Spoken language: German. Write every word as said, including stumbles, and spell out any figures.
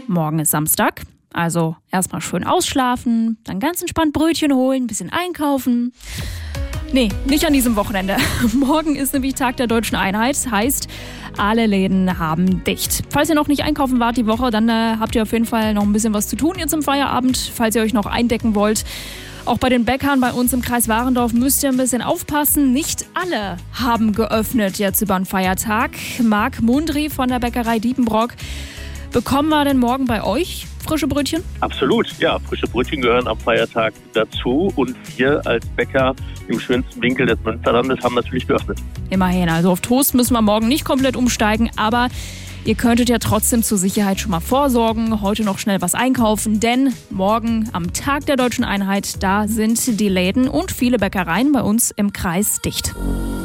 Morgen ist Samstag, also erstmal schön ausschlafen, dann ganz entspannt Brötchen holen, ein bisschen einkaufen. Nee, nicht an diesem Wochenende. Morgen ist nämlich Tag der Deutschen Einheit, heißt, alle Läden haben dicht. Falls ihr noch nicht einkaufen wart die Woche, dann äh, habt ihr auf jeden Fall noch ein bisschen was zu tun jetzt im Feierabend, falls ihr euch noch eindecken wollt. Auch bei den Bäckern bei uns im Kreis Warendorf müsst ihr ein bisschen aufpassen. Nicht alle haben geöffnet jetzt über den Feiertag. Marc Mundry von der Bäckerei Diepenbrock. Bekommen wir denn morgen bei euch frische Brötchen? Absolut, ja. Frische Brötchen gehören am Feiertag dazu. Und wir als Bäcker im schönsten Winkel des Münsterlandes haben natürlich geöffnet. Immerhin, also auf Toast müssen wir morgen nicht komplett umsteigen, aber ihr könntet ja trotzdem zur Sicherheit schon mal vorsorgen, heute noch schnell was einkaufen, denn morgen am Tag der Deutschen Einheit, da sind die Läden und viele Bäckereien bei uns im Kreis dicht.